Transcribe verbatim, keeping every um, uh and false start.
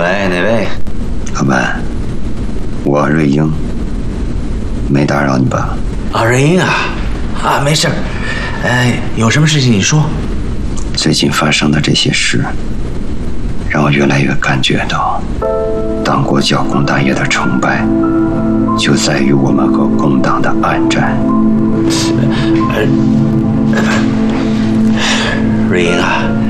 喂，哪位？ 老板，我瑞英，没打扰你吧？ 啊，瑞英啊，啊，没事儿。哎，有什么事情你说。 最近发生的这些事，让我越来越感觉到，党国剿共大业的成败，就在于我们和共党的暗战。 呃，瑞英啊。